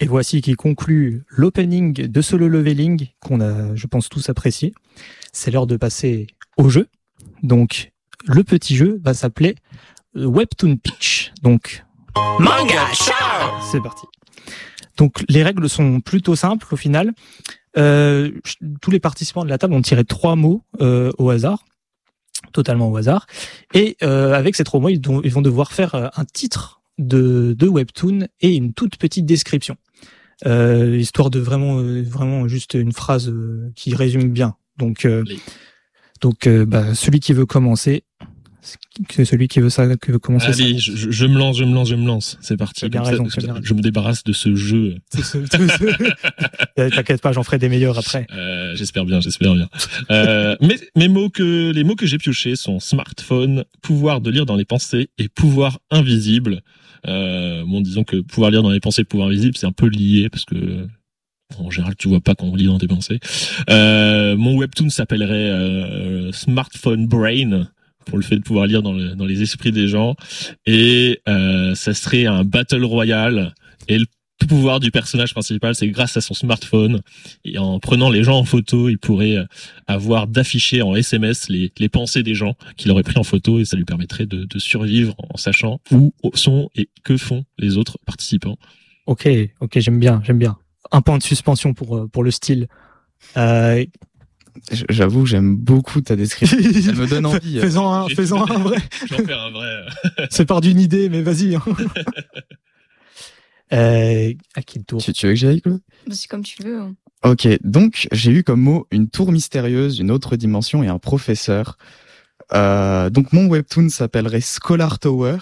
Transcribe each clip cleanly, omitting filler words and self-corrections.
Et voici qui conclut l'opening de Solo Leveling qu'on a, je pense, tous apprécié. C'est l'heure de passer au jeu. Donc, le petit jeu va s'appeler Webtoon Pitch. Donc, Manga Show. C'est parti. Donc, les règles sont plutôt simples au final. Tous les participants de la table ont tiré 3 mots au hasard, totalement au hasard. Et avec ces 3 mots, ils vont devoir faire un titre de webtoon et une toute petite description. Histoire de vraiment juste une phrase qui résume bien. Donc celui qui veut commencer, c'est celui qui veut commencer. Allez, je me lance. C'est parti. Bien raison, je me débarrasse de ce jeu. T'inquiète pas, j'en ferai des meilleurs après. J'espère bien. Mais les mots que j'ai piochés sont smartphone, pouvoir de lire dans les pensées et pouvoir invisible. Disons que pouvoir lire dans les pensées et pouvoir invisible, c'est un peu lié parce que en général tu vois pas qu'on lit dans tes pensées. Mon webtoon s'appellerait Smartphone Brain pour le fait de pouvoir lire dans les esprits des gens, et ça serait un battle royale, et le pouvoir du personnage principal, c'est grâce à son smartphone, et en prenant les gens en photo, il pourrait avoir d'afficher en SMS les pensées des gens qu'il aurait pris en photo, et ça lui permettrait de survivre en sachant où sont et que font les autres participants. Ok, j'aime bien. Un point de suspension pour le style. J'avoue, j'aime beaucoup ta description. Elle me donne envie. Faisons un vrai. Je vais en faire un vrai. C'est part d'une idée, mais vas-y. À qui le tour? Tu veux que j'y aille, Claude? C'est comme tu veux. Ok, donc j'ai eu comme mot une tour mystérieuse, une autre dimension et un professeur. Donc mon webtoon s'appellerait Scholar Tower.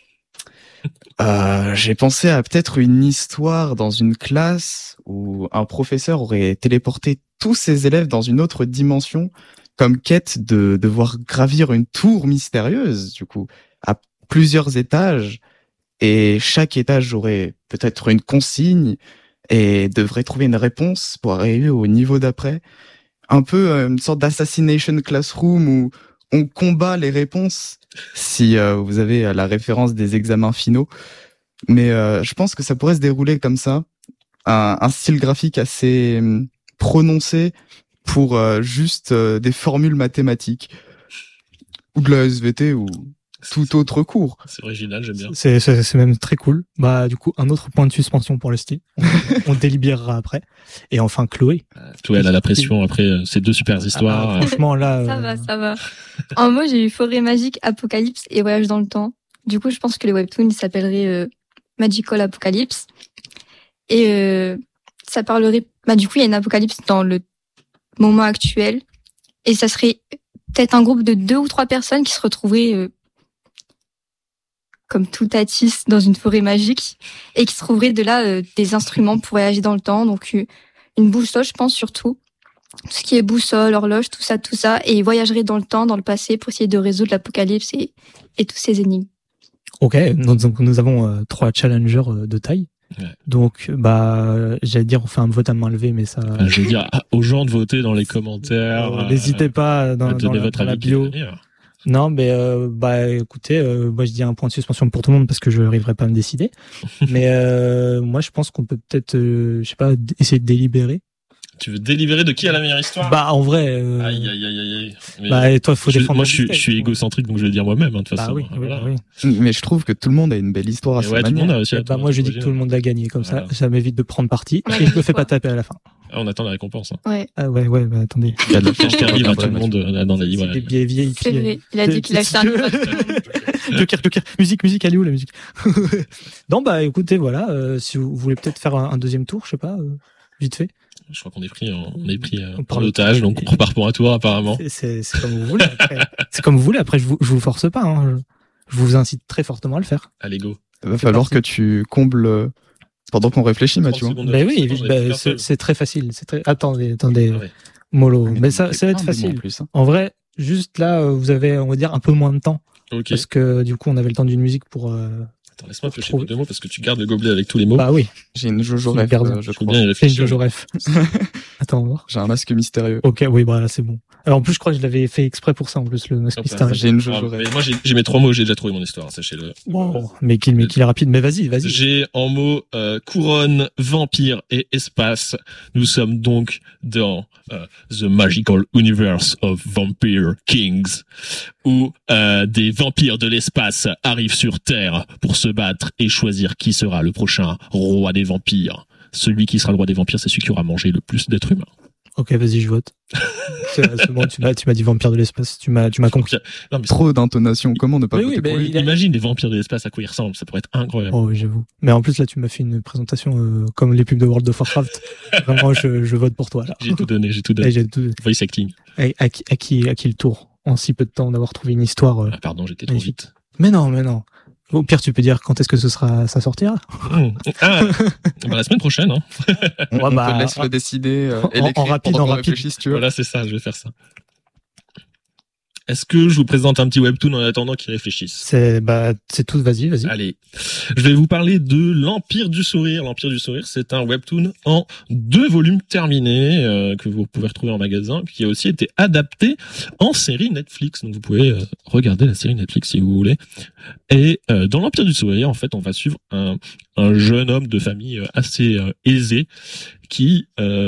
J'ai pensé à peut-être une histoire dans une classe où un professeur aurait téléporté tous ses élèves dans une autre dimension comme quête de devoir gravir une tour mystérieuse, du coup, à plusieurs étages, et chaque étage aurait peut-être une consigne et devrait trouver une réponse pour arriver au niveau d'après. Un peu une sorte d'assassination classroom où on combat les réponses, si vous avez la référence des examens finaux. Mais je pense que ça pourrait se dérouler comme ça, un style graphique assez prononcé pour juste des formules mathématiques, ou de la SVT, ou tout autre cours. C'est original, j'aime bien. C'est même très cool. Du coup, un autre point de suspension pour le style. On délibérera après. Et enfin, Chloé. Elle a la pression après ces 2 super histoires. Franchement, là. Ça va. En moi, j'ai eu Forêt magique, Apocalypse et Voyage dans le temps. Du coup, je pense que le webtoon, il s'appellerait Magical Apocalypse. Et ça parlerait. Du coup, il y a une apocalypse dans le moment actuel. Et ça serait peut-être un groupe de 2 ou 3 personnes qui se retrouveraient comme tout Atis dans une forêt magique, et qui se trouveraient de là des instruments pour voyager dans le temps. Donc une boussole, je pense, surtout. Tout ce qui est boussole, horloge, tout ça. Et ils voyageraient dans le temps, dans le passé, pour essayer de résoudre l'apocalypse et toutes ces énigmes. Ok, donc nous avons 3 challengers de taille. Ouais. Donc, j'allais dire, on fait un vote à main levée, mais ça. Je veux dire aux gens de voter dans les commentaires. N'hésitez pas dans la bio. Non, mais écoutez, moi je dis un point de suspension pour tout le monde parce que je n'arriverai pas à me décider. Mais moi je pense qu'on peut peut-être, je sais pas, essayer de délibérer. Tu veux délibérer de qui a la meilleure histoire? En vrai. Aïe. Et toi, faut défendre. Moi, je suis égocentrique, donc je vais le dire moi-même, de toute façon. Oui. Mais je trouve que tout le monde a une belle histoire à sa manière. Tout le monde a aussi. Moi, je dis que tout le monde a gagné, comme ça m'évite de prendre parti et je me fais pas taper à la fin. On attend la récompense. Ouais. Attendez. Il y a de la chance qui arrive à tout le monde dans la livre. Des billets vieilles. C'est vrai. Il a dit qu'il achetait un livre. Joker. Musique, elle est où la musique? Non, écoutez, voilà. Si vous voulez peut-être faire un deuxième tour, je sais pas, vite fait. Je crois qu'on est pris en otage, donc on repart pour un tour apparemment. C'est comme vous voulez. C'est comme vous voulez. Après, je vous force pas. Je vous incite très fortement à le faire. Allez, go. Il va falloir que tu combles pendant qu'on réfléchit, Mathieu. C'est très facile. Attendez, mollo. Mais ça va être facile. En vrai, juste là, vous avez, on va dire, un peu moins de temps. Okay. Parce que du coup, on avait le temps d'une musique pour Attends, laisse-moi piocher les 2 mots parce que tu gardes le gobelet avec tous les mots. Bah oui. J'ai une Jojo ref, je Faut crois. bien y C'est une réfléchir. Jojo Ref. Attends, on va voir. J'ai un masque mystérieux. Ok, oui, bah là, c'est bon. Alors, en plus, je crois que je l'avais fait exprès pour ça, en plus, le masque Hop, mystérieux. J'ai une Ah, Jojo mais ref. moi, j'ai mes 3 mots, j'ai déjà trouvé mon histoire, sachez-le. Wow. Mais qu'il est rapide. Mais vas-y. J'ai en mots couronne, vampire et espace. Nous sommes donc dans The Magical Universe of Vampire Kings, où des vampires de l'espace arrivent sur Terre pour se battre et choisir qui sera le prochain roi des vampires. Celui qui sera le roi des vampires, c'est celui qui aura mangé le plus d'êtres humains. Ok, vas-y, je vote. C'est bon, tu m'as dit vampire de l'espace. Tu m'as compris. Non, mais Trop d'intonation. Comment ne pas Mais voter oui, pour mais lui? imagine des vampires de l'espace, à quoi ils ressemblent, ça pourrait être incroyable. Oh, oui, j'avoue. Mais en plus, là, tu m'as fait une présentation comme les pubs de World of Warcraft. Vraiment, je vote pour toi, là. J'ai tout donné. Et j'ai tout- Voice acting. à qui le tour en si peu de temps d'avoir trouvé une histoire Ah, pardon, j'étais trop magnifique. vite. Mais non. Au pire, tu peux dire quand est-ce que ça sortira. Ah, bah, la semaine prochaine, hein. On bah, te laisse le décider et en l'écrire rapide, pendant en qu'on rapide. réfléchit, si tu veux. Voilà, c'est ça, je vais faire ça. Est-ce que je vous présente un petit webtoon en attendant qu'ils réfléchissent? C'est tout. Vas-y. Allez, je vais vous parler de l'Empire du Sourire. L'Empire du Sourire, c'est un webtoon en 2 volumes terminés que vous pouvez retrouver en magasin, qui a aussi été adapté en série Netflix. Donc vous pouvez regarder la série Netflix si vous voulez. Et dans l'Empire du Sourire, en fait, on va suivre un jeune homme de famille assez aisé qui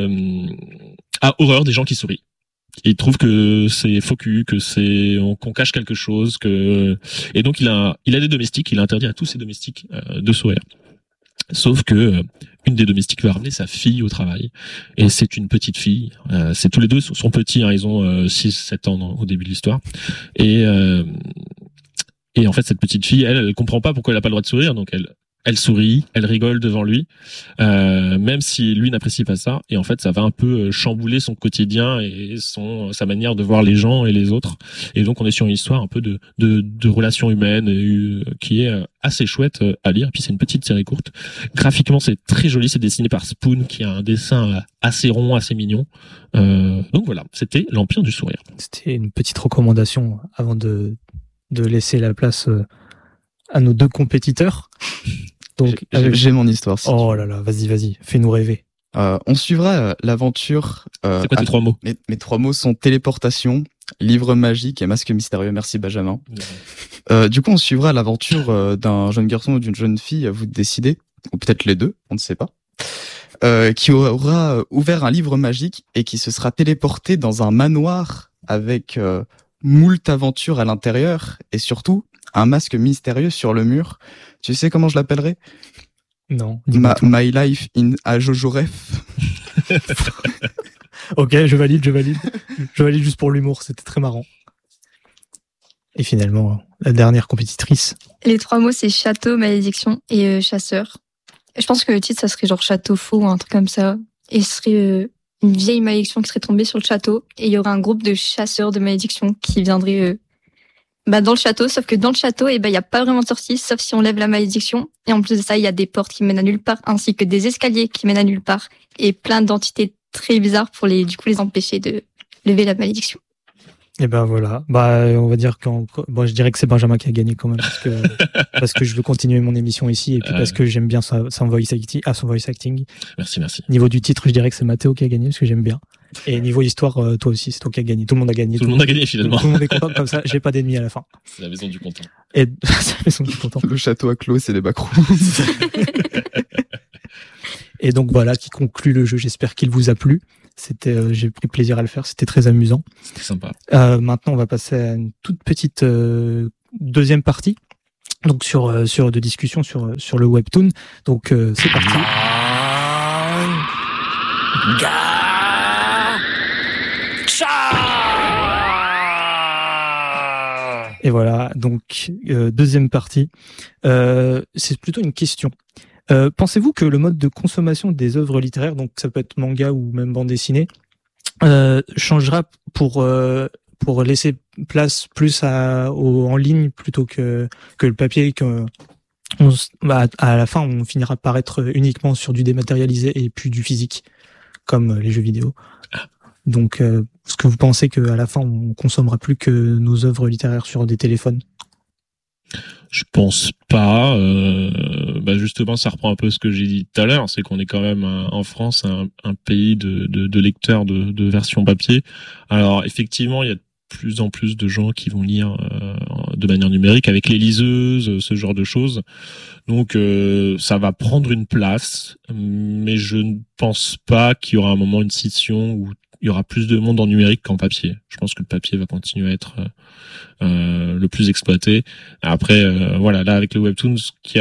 a horreur des gens qui sourient. Il trouve que c'est faux cul, qu'on cache quelque chose, et donc il a des domestiques. Il a interdit à tous ses domestiques de sourire. Sauf que une des domestiques va ramener sa fille au travail, et c'est une petite fille. C'est tous les deux sont petits, hein, ils ont 6-7 ans au début de l'histoire, et en fait cette petite fille, elle comprend pas pourquoi elle a pas le droit de sourire, donc elle sourit, elle rigole devant lui, même si lui n'apprécie pas ça. Et en fait, ça va un peu chambouler son quotidien et sa manière de voir les gens et les autres. Et donc, on est sur une histoire un peu de relations humaines qui est assez chouette à lire. Et puis, c'est une petite série courte. Graphiquement, c'est très joli. C'est dessiné par Spoon, qui a un dessin assez rond, assez mignon. Donc voilà, c'était l'Empire du Sourire. C'était une petite recommandation avant de laisser la place à nos 2 compétiteurs. Donc, J'ai mon histoire. si oh tu là là, vas-y, fais-nous rêver. veux. On suivra l'aventure. C'est quoi tes 3 mots? Mes 3 mots sont téléportation, livre magique et masque mystérieux. Merci Benjamin. Du coup, on suivra l'aventure d'un jeune garçon ou d'une jeune fille, à vous de décider, ou peut-être les deux, on ne sait pas, qui aura ouvert un livre magique et qui se sera téléporté dans un manoir avec moult aventures à l'intérieur et surtout un masque mystérieux sur le mur. Tu sais comment je l'appellerais? Non. dis-moi tout. My Life in a Jojo Ref. Ok, je valide. Je valide juste pour l'humour, c'était très marrant. Et finalement, la dernière compétitrice. Les 3 mots, c'est château, malédiction et chasseur. Je pense que le titre, ça serait genre château faux ou un truc comme ça. Et ce serait une vieille malédiction qui serait tombée sur le château. Et il y aurait un groupe de chasseurs de malédictions qui viendraient dans le château. Sauf que dans le château, il y a pas vraiment de sortie, sauf si on lève la malédiction. Et en plus de ça, il y a des portes qui mènent à nulle part, ainsi que des escaliers qui mènent à nulle part. Et plein d'entités très bizarres pour les empêcher de lever la malédiction. Et ben voilà. On va dire je dirais que c'est Benjamin qui a gagné quand même parce que je veux continuer mon émission ici et puis parce que j'aime bien son voice acting. Merci. Niveau du titre, je dirais que c'est Mathéo qui a gagné parce que j'aime bien. Et niveau histoire, toi aussi, c'est toi qui as gagné. Tout le monde a gagné. Tout le monde a gagné finalement. Tout le monde est content comme ça. J'ai pas d'ennemis à la fin. C'est la maison du content. Et c'est la maison du content. Le château à clos, c'est des backrooms. Et donc voilà qui conclut le jeu. J'espère qu'il vous a plu. J'ai pris plaisir à le faire. C'était très amusant. C'était sympa. Maintenant, on va passer à une toute petite deuxième partie. Donc sur de discussion sur le webtoon. Donc c'est parti. Et voilà, donc deuxième partie. C'est plutôt une question. Pensez-vous que le mode de consommation des œuvres littéraires, donc ça peut être manga ou même bande dessinée, changera pour laisser place plus en ligne plutôt que le papier, à la fin on finira par être uniquement sur du dématérialisé et puis du physique, comme les jeux vidéo. Donc, est-ce que vous pensez qu'à la fin on consommera plus que nos œuvres littéraires sur des téléphones? Je pense pas. Justement, ça reprend un peu ce que j'ai dit tout à l'heure, c'est qu'on est quand même en France un pays de lecteurs de versions papier. Alors effectivement, il y a de plus en plus de gens qui vont lire de manière numérique avec les liseuses, ce genre de choses. Donc ça va prendre une place, mais je ne pense pas qu'il y aura un moment, une scission où il y aura plus de monde en numérique qu'en papier. Je pense que le papier va continuer à être le plus exploité. Après, voilà, là avec le webtoon,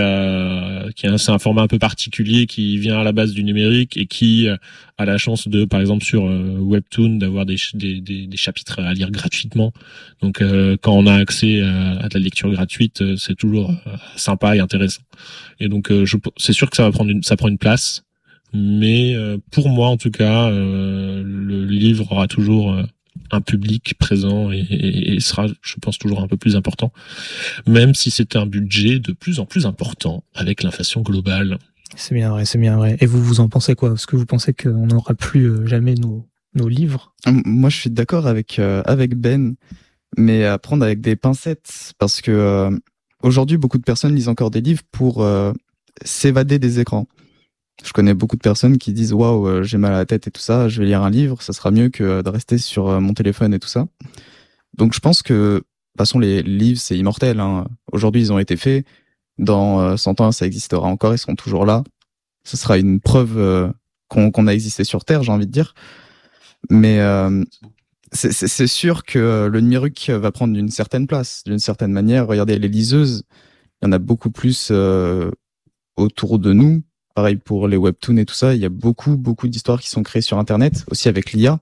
c'est un format un peu particulier qui vient à la base du numérique et qui a la chance de, par exemple sur webtoon, d'avoir des chapitres à lire gratuitement. Donc quand on a accès à de la lecture gratuite, c'est toujours sympa et intéressant. Et donc c'est sûr que ça prend une place. Mais pour moi, en tout cas, le livre aura toujours un public présent et sera, je pense, toujours un peu plus important, même si c'est un budget de plus en plus important avec l'inflation globale. C'est bien vrai, c'est bien vrai. Et vous en pensez quoi? Est-ce que vous pensez qu'on n'aura plus jamais nos livres? Moi, je suis d'accord avec Ben, mais à prendre avec des pincettes, parce que aujourd'hui, beaucoup de personnes lisent encore des livres pour s'évader des écrans. Je connais beaucoup de personnes qui disent waouh, j'ai mal à la tête et tout ça, je vais lire un livre, ça sera mieux que de rester sur mon téléphone et tout ça. Donc je pense que de toute façon les livres c'est immortel, hein. Aujourd'hui ils ont été faits, dans 100 ans ça existera encore, ils seront toujours là. Ce sera une preuve qu'on a existé sur Terre, j'ai envie de dire. Mais c'est sûr que le numérique va prendre une certaine place, d'une certaine manière. Regardez les liseuses, il y en a beaucoup plus autour de nous. Pareil pour les webtoons et tout ça, il y a beaucoup d'histoires qui sont créées sur Internet, aussi avec l'IA,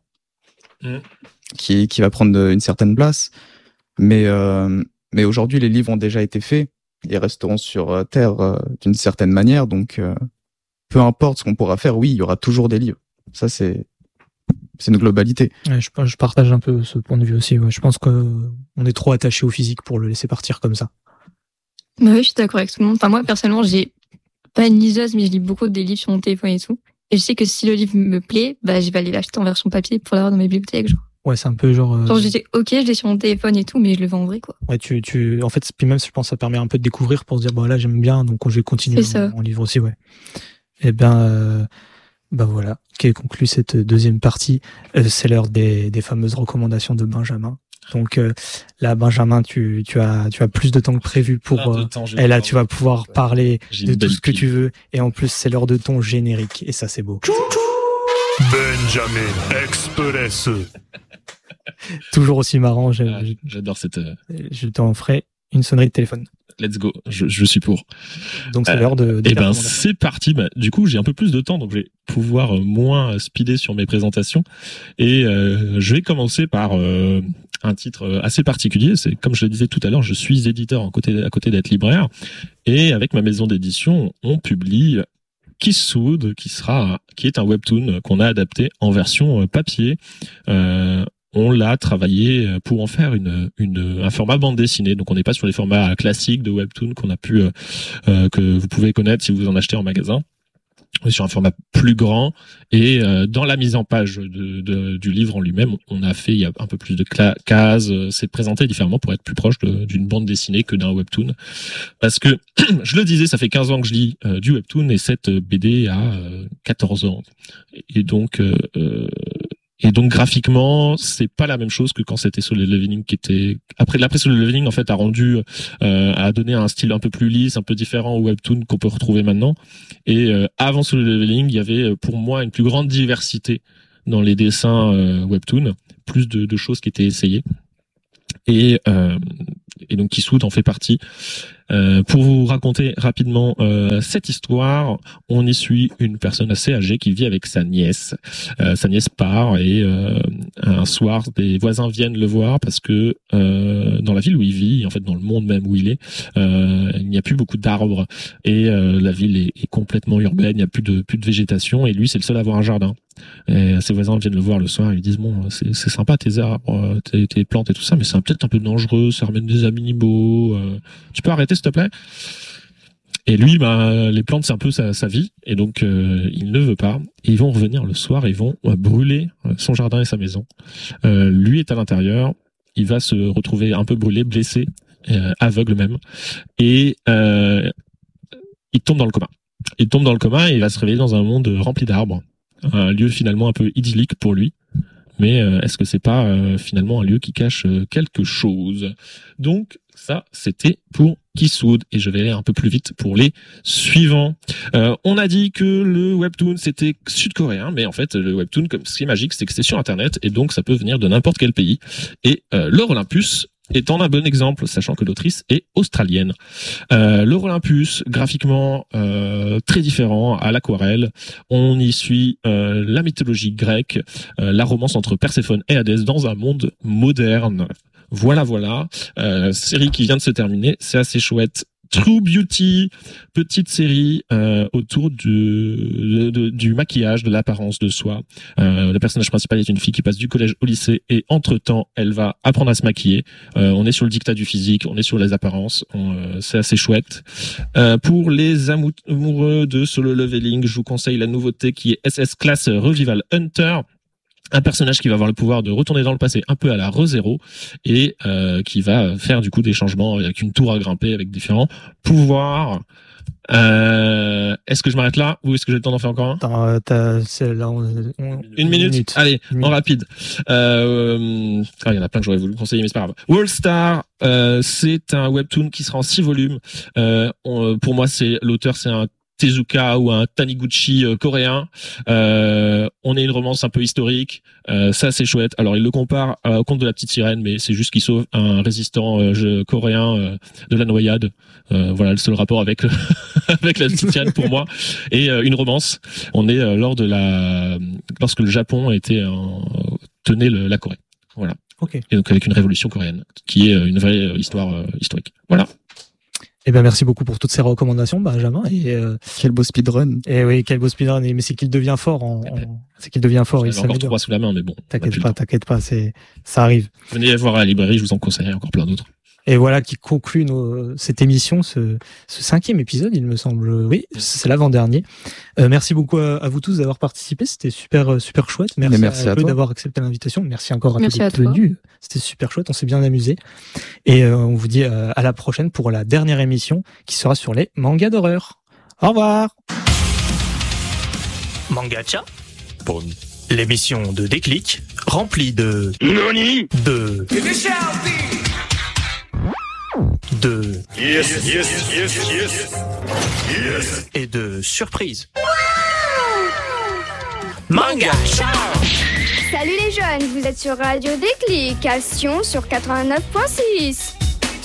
qui va prendre une certaine place. Mais aujourd'hui, les livres ont déjà été faits et resteront sur Terre d'une certaine manière. Donc, peu importe ce qu'on pourra faire, oui, il y aura toujours des livres. Ça, c'est une globalité. Ouais, je partage un peu ce point de vue aussi. Ouais. Je pense qu'on est trop attaché au physique pour le laisser partir comme ça. Bah oui, je suis d'accord avec tout le monde. Enfin, moi, personnellement, j'ai pas une liseuse, mais je lis beaucoup des livres sur mon téléphone et tout. Et je sais que si le livre me plaît, bah, je vais aller l'acheter en version papier pour l'avoir dans mes bibliothèques, genre. Ouais, c'est un peu genre. Genre, je dis, ok, je l'ai sur mon téléphone et tout, mais je le vends en vrai, quoi. Ouais, en fait, puis même, je pense, que ça permet un peu de découvrir pour se dire, bah là, j'aime bien, donc je vais continuer en livre aussi, ouais. Et ben, bah voilà, qui conclut cette deuxième partie. C'est l'heure des fameuses recommandations de Benjamin. Donc là, Benjamin, tu as plus de temps que prévu pour. Et là, tu vas pouvoir parler de tout ce que tu veux. Et en plus, c'est l'heure de ton générique. Et ça, c'est beau. Benjamin Express. Toujours aussi marrant. J'adore cette. Je t'en ferai une sonnerie de téléphone. Let's go, je suis pour. Donc c'est l'heure de. Et ben c'est parti. Du coup j'ai un peu plus de temps, donc je vais pouvoir moins speeder sur mes présentations. Et je vais commencer par un titre assez particulier. C'est comme je le disais tout à l'heure, je suis éditeur à côté d'être libraire. Et avec ma maison d'édition, on publie Kisswood, qui est un webtoon qu'on a adapté en version papier. On l'a travaillé pour en faire un format bande dessinée. Donc on n'est pas sur les formats classiques de webtoon que vous pouvez connaître si vous en achetez en magasin. On est sur un format plus grand et dans la mise en page du livre en lui-même, on a fait il y a un peu plus de cases, c'est présenté différemment pour être plus proche d'une bande dessinée que d'un webtoon. Parce que je le disais, ça fait 15 ans que je lis du webtoon et cette BD a 14 ans. Et donc graphiquement, c'est pas la même chose que quand c'était Solo Leveling qui était après Solo Leveling en fait a donné un style un peu plus lisse, un peu différent au webtoon qu'on peut retrouver maintenant. Et avant Solo Leveling, il y avait pour moi une plus grande diversité dans les dessins webtoon, plus de choses qui étaient essayées. Et donc Kisswood en fait partie. Pour vous raconter rapidement cette histoire, on y suit une personne assez âgée qui vit avec sa nièce. Sa nièce part et un soir, des voisins viennent le voir parce que dans la ville où il vit, en fait dans le monde même où il est, il n'y a plus beaucoup d'arbres et la ville est complètement urbaine, il n'y a plus de végétation et lui c'est le seul à avoir un jardin. Et ses voisins viennent le voir le soir, ils lui disent bon c'est sympa tes arbres, tes plantes et tout ça, mais c'est peut-être un peu dangereux, ça ramène des animaux, tu peux arrêter s'il te plaît. Et lui les plantes c'est un peu sa vie et donc il ne veut pas et ils vont revenir le soir et ils vont brûler son jardin et sa maison. Lui est à l'intérieur, il va se retrouver un peu brûlé, blessé aveugle même, et il tombe dans le coma. Il tombe dans le coma et il va se réveiller dans un monde rempli d'arbres, un lieu finalement un peu idyllique pour lui. Mais est-ce que c'est pas finalement un lieu qui cache quelque chose? Donc ça, c'était pour Kisoud, et je vais aller un peu plus vite pour les suivants. On a dit que le webtoon c'était sud-coréen, mais en fait le webtoon, comme ce qui est magique, c'est que c'est sur internet et donc ça peut venir de n'importe quel pays. Et Lore Olympus étant un bon exemple, sachant que l'autrice est australienne. Lore Olympus, graphiquement très différent, à l'aquarelle. On y suit la mythologie grecque, la romance entre Perséphone et Hadès dans un monde moderne. Voilà. Série qui vient de se terminer, c'est assez chouette. True Beauty, petite série autour du maquillage, de l'apparence de soi. Le personnage principal est une fille qui passe du collège au lycée et entre-temps, elle va apprendre à se maquiller. On est sur le diktat du physique, on est sur les apparences, c'est assez chouette. Pour les amoureux de Solo Leveling, je vous conseille la nouveauté qui est SS Class Revival Hunter. Un personnage qui va avoir le pouvoir de retourner dans le passé un peu à la ReZero et qui va faire du coup des changements avec une tour à grimper avec différents pouvoirs. Est-ce que je m'arrête là ou est-ce que j'ai le temps d'en faire encore un? Une minute. Allez, en rapide. Il y en a plein que j'aurais voulu conseiller, mais c'est pas grave. World Star, c'est un webtoon qui sera en 6 volumes. Pour moi, l'auteur, c'est un Tezuka ou un Taniguchi coréen. On est une romance un peu historique, ça c'est chouette. Alors il le compare au conte de la petite sirène, mais c'est juste qu'il sauve un résistant coréen de la noyade. Voilà le seul rapport avec avec la petite sirène pour moi. Et une romance. On est lorsque le Japon tenait la Corée. Voilà. Ok. Et donc avec une révolution coréenne, qui est une vraie histoire historique. Voilà. Eh ben merci beaucoup pour toutes ces recommandations, Benjamin. Et quel beau speedrun. Et oui, quel beau speedrun. Mais c'est qu'il devient fort c'est qu'il devient fort. Il a encore 3 sous la main, mais bon. T'inquiète pas, ça arrive. Venez voir à la librairie, je vous en conseillerai encore plein d'autres. Et voilà qui conclut cette émission, ce 5e épisode, il me semble. Oui, c'est l'avant-dernier. Merci beaucoup à vous tous d'avoir participé. C'était super chouette. Merci à toi d'avoir accepté l'invitation. Merci encore à tous d'être venus. C'était super chouette. On s'est bien amusé. Et on vous dit à la prochaine pour la dernière émission qui sera sur les mangas d'horreur. Au revoir. Mangacha. L'émission de Déclic remplie de Nani et de surprises. Mangacha. Salut les jeunes, vous êtes sur Radio Déclic à Sion sur 89.6.